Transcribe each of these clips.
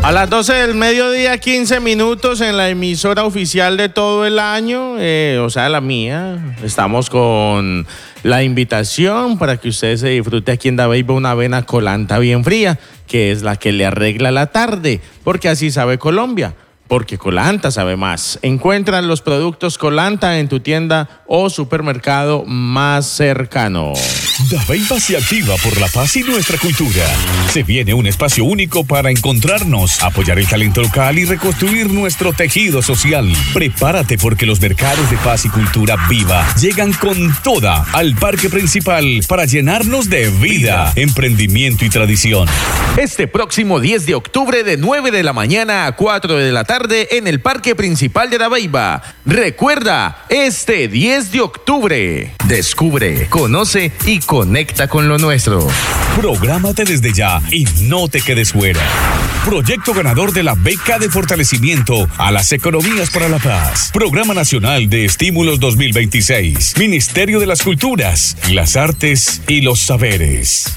A las 12 del mediodía, 15 minutos en la emisora oficial de todo el año, o sea, la mía. Estamos con la invitación para que usted se disfrute aquí en Dabeiba una avena colanta bien fría, que es la que le arregla la tarde, porque así sabe Colombia. Porque Colanta sabe más. Encuentra los productos Colanta en tu tienda o supermercado más cercano. Dabeiba se activa por la paz y nuestra cultura. Se viene un espacio único para encontrarnos, apoyar el talento local y reconstruir nuestro tejido social. Prepárate porque los mercados de paz y cultura viva llegan con toda al parque principal para llenarnos de vida, emprendimiento y tradición. Este próximo 10 de octubre de 9 de la mañana a 4 de la tarde en el parque principal de Dabeiba. Recuerda, este 10 de octubre, descubre, conoce y conecta con lo nuestro. Prográmate desde ya y no te quedes fuera. Proyecto ganador de la beca de fortalecimiento a las economías para la paz. Programa Nacional de Estímulos 2026. Ministerio de las Culturas, las Artes y los Saberes.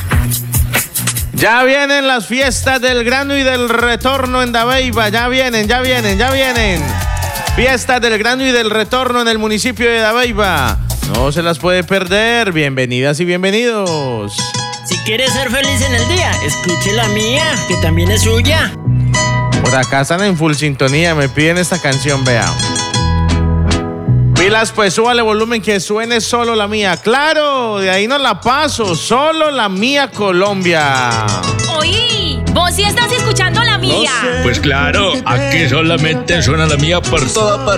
Ya vienen las fiestas del grano y del retorno en Dabeiba. Ya vienen. Fiestas del grano y del retorno en el municipio de Dabeiba. No se las puede perder. Bienvenidas y bienvenidos. Si quieres ser feliz en el día, escuche la mía, que también es suya. Por acá están en full sintonía. Me piden esta canción, vea. Pilas, pues súbale volumen que suene solo la mía. Claro, de ahí no la paso. Solo la mía Colombia. Oí, vos sí estás escuchando la mía. Pues claro, aquí solamente suena la mía por toda parte.